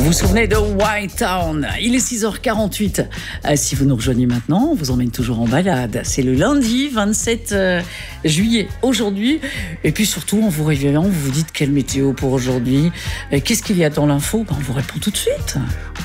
Vous vous souvenez de White Town? Il est 6h48. Si vous nous rejoignez maintenant, on vous emmène toujours en balade. C'est le lundi 27 juillet aujourd'hui. Et puis surtout, en vous réveillant, vous vous dites quelle météo pour aujourd'hui. Qu'est-ce qu'il y a dans l'info? On vous répond tout de suite.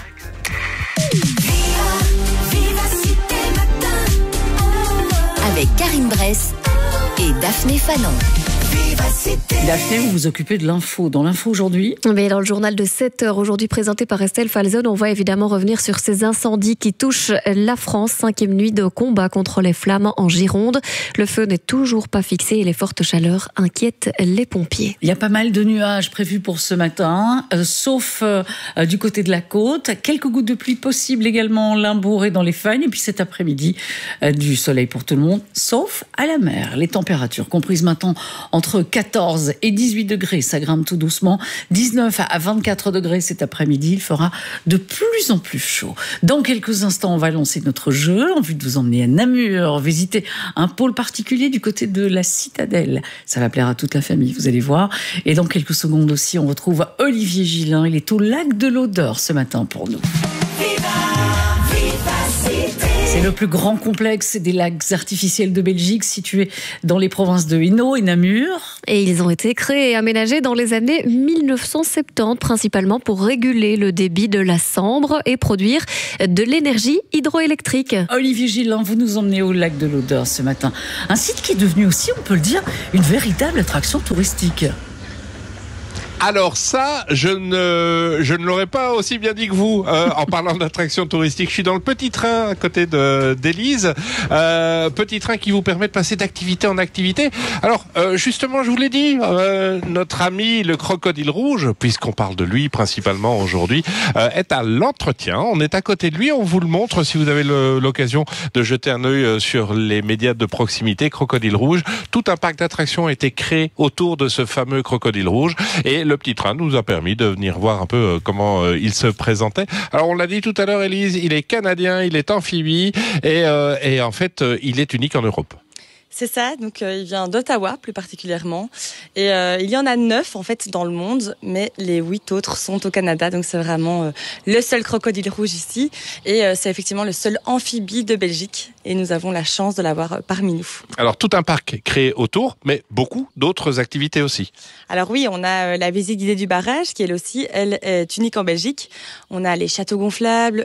Avec Karine Bress et Daphné Fanon. Daphné, vous vous occupez de l'info. Dans l'info aujourd'hui? Mais dans le journal de 7h, aujourd'hui présenté par Estelle Falzon, on va évidemment revenir sur ces incendies qui touchent la France. 5e nuit de combat contre les flammes en Gironde. Le feu n'est toujours pas fixé et les fortes chaleurs inquiètent les pompiers. Il y a pas mal de nuages prévus pour ce matin, sauf du côté de la côte. Quelques gouttes de pluie possibles également en Limbourg et dans les Fagnes. Et puis cet après-midi, du soleil pour tout le monde, sauf à la mer. Les températures comprises maintenant entre 14 et 18 degrés, ça grimpe tout doucement. 19 à 24 degrés cet après-midi, il fera de plus en plus chaud. Dans quelques instants, on va lancer notre jeu en vue de vous emmener à Namur, visiter un pôle particulier du côté de la Citadelle. Ça va plaire à toute la famille, vous allez voir. Et dans quelques secondes aussi, on retrouve Olivier Gillin. Il est au lac de l'Odeur ce matin pour nous. C'est le plus grand complexe des lacs artificiels de Belgique, situé dans les provinces de Hainaut et Namur. Et ils ont été créés et aménagés dans les années 1970, principalement pour réguler le débit de la Sambre et produire de l'énergie hydroélectrique. Olivier Gillin, vous nous emmenez au lac de l'Odeur ce matin. Un site qui est devenu aussi, on peut le dire, une véritable attraction touristique. Alors ça, je ne l'aurais pas aussi bien dit que vous en parlant d'attraction touristique. Je suis dans le petit train à côté d'Élise. Petit train qui vous permet de passer d'activité en activité. Alors justement, je vous l'ai dit, notre ami le crocodile rouge, puisqu'on parle de lui principalement aujourd'hui, est à l'entretien. On est à côté de lui, on vous le montre si vous avez l'occasion de jeter un œil sur les médias de proximité. Crocodile rouge, tout un parc d'attractions a été créé autour de ce fameux crocodile rouge et le petit train nous a permis de venir voir un peu comment il se présentait. Alors on l'a dit tout à l'heure, Élise, il est canadien, il est amphibie et en fait il est unique en Europe. C'est ça, donc il vient d'Ottawa plus particulièrement et il y en a 9 en fait dans le monde, mais les 8 autres sont au Canada, donc c'est vraiment le seul crocodile rouge ici et c'est effectivement le seul amphibie de Belgique et nous avons la chance de l'avoir parmi nous. Alors tout un parc créé autour, mais beaucoup d'autres activités aussi. Alors oui, on a la visite guidée du barrage qui elle aussi, elle est unique en Belgique. On a les châteaux gonflables,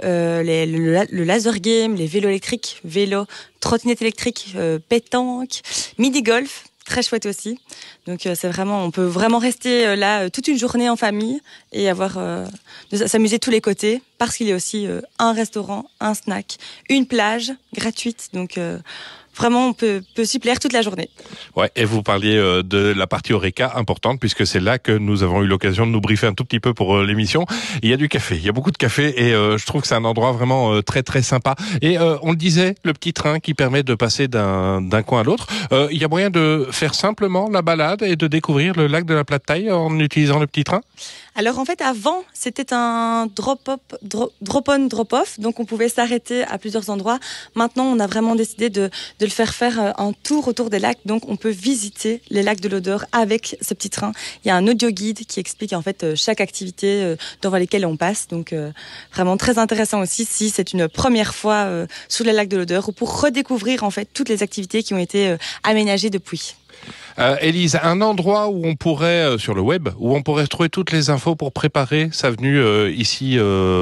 le laser game, les vélos électriques, trottinette électrique, pétanque, midi-golf, très chouette aussi. Donc c'est vraiment, on peut vraiment rester là toute une journée en famille et s'amuser de tous les côtés parce qu'il y a aussi un restaurant, un snack, une plage gratuite. Donc vraiment, on peut s'y plaire toute la journée. Ouais, et vous parliez de la partie Horeca importante, puisque c'est là que nous avons eu l'occasion de nous briefer un tout petit peu pour l'émission. Il y a du café, il y a beaucoup de café, et je trouve que c'est un endroit vraiment très très sympa. Et on le disait, le petit train qui permet de passer d'un coin à l'autre. Il y a moyen de faire simplement la balade et de découvrir le lac de la Plate-Taille en utilisant le petit train? Alors en fait, avant, c'était un drop-on, drop-off, donc on pouvait s'arrêter à plusieurs endroits. Maintenant, on a vraiment décidé de le faire un tour autour des lacs, donc on peut visiter les lacs de l'Odeur avec ce petit train. Il y a un audio guide qui explique en fait chaque activité dans lesquelles on passe, donc vraiment très intéressant aussi si c'est une première fois sur les lacs de l'Odeur ou pour redécouvrir en fait toutes les activités qui ont été aménagées depuis. Élise, un endroit où on pourrait, sur le web, où on pourrait trouver toutes les infos pour préparer sa venue ici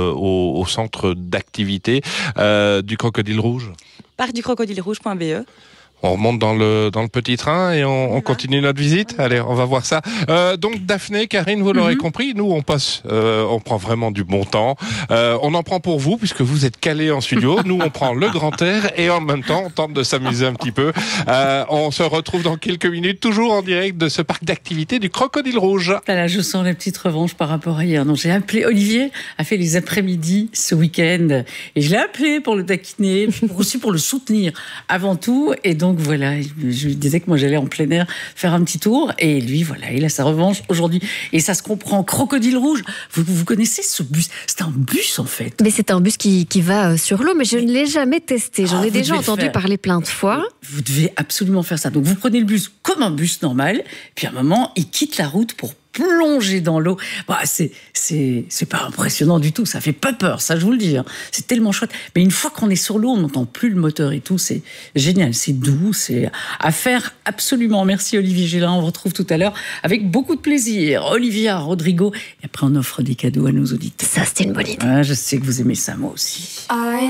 au centre d'activité du Crocodile Rouge? Parcducrocodilerouge.be. On remonte dans le petit train et on continue notre visite. Allez, on va voir ça. Donc Daphné, Karine, vous l'aurez compris, nous on passe, on prend vraiment du bon temps. On en prend pour vous puisque vous êtes calés en studio. Nous on prend le grand air et en même temps on tente de s'amuser un petit peu. On se retrouve dans quelques minutes, toujours en direct de ce parc d'activités du Crocodile Rouge. Là, je sens la petite revanche par rapport à hier. Donc j'ai appelé Olivier, a fait les après-midi ce week-end et je l'ai appelé pour le taquiner, aussi pour le soutenir avant tout. Et donc voilà, je lui disais que moi j'allais en plein air faire un petit tour et lui voilà, il a sa revanche aujourd'hui et ça se comprend. Crocodile Rouge, vous connaissez ce bus? C'est un bus en fait. Mais c'est un bus qui va sur l'eau, mais je ne l'ai jamais testé. J'en ai déjà entendu parler plein de fois. Vous devez absolument faire ça. Donc vous prenez le bus comme un bus normal, puis à un moment il quitte la route pour plonger dans l'eau. Bah, c'est pas impressionnant du tout. Ça fait pas peur, ça, je vous le dis. Hein. C'est tellement chouette. Mais une fois qu'on est sur l'eau, on n'entend plus le moteur et tout. C'est génial. C'est doux. C'est à faire absolument. Merci, Olivier Gélin. On vous retrouve tout à l'heure avec beaucoup de plaisir. Olivia, Rodrigo. Et après, on offre des cadeaux à nos auditeurs. Ça, c'était une bonne idée. Ah, je sais que vous aimez ça, moi aussi.